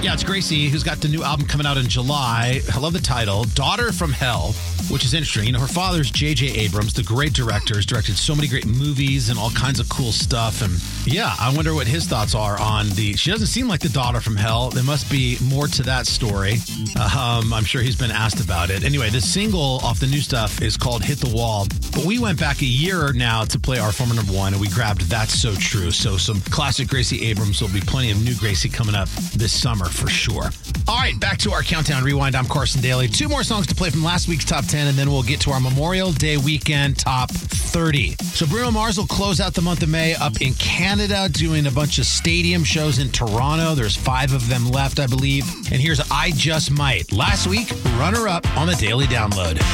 Yeah, it's Gracie, who's got the new album coming out in July. I love the title, Daughter from Hell, which is interesting. You know, her father's J.J. Abrams, the great director, has directed so many great movies and all kinds of cool stuff. And yeah, I wonder what his thoughts are on she doesn't seem like the daughter from hell. There must be more to that story. I'm sure he's been asked about it. Anyway, the single off the new stuff is called Hit the Wall. But we went back a year now to play our former number one, and we grabbed That's So True. So some classic Gracie Abrams. There'll be plenty of new Gracie coming up this summer for sure. All right, back to our Countdown Rewind. I'm Carson Daly. 2 more songs to play from last week's Top 10, and then we'll get to our Memorial Day weekend Top 30. So Bruno Mars will close out the month of May up in Canada, doing a bunch of stadium shows in Toronto. There's 5 of them left, I believe. And here's I Just Might. Last week, runner-up on the Daily Download.